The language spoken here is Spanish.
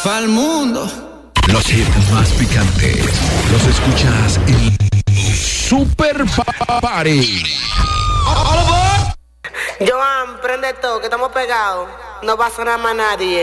Pa'l mundo. Los hits más picantes los escuchas en Super Party. Joan, prende todo, que estamos pegados. No va a sonar más nadie.